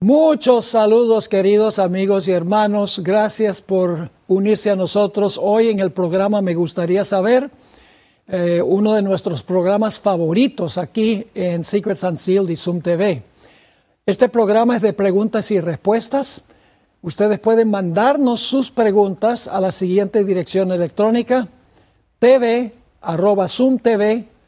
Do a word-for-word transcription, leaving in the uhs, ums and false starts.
Muchos saludos, queridos amigos y hermanos. Gracias por unirse a nosotros. Hoy en el programa Me Gustaría Saber, eh, uno de nuestros programas favoritos aquí en Secrets Unsealed y Zoom T V. Este programa es de preguntas y respuestas. Ustedes pueden mandarnos sus preguntas a la siguiente dirección electrónica: tv arroba zoomtv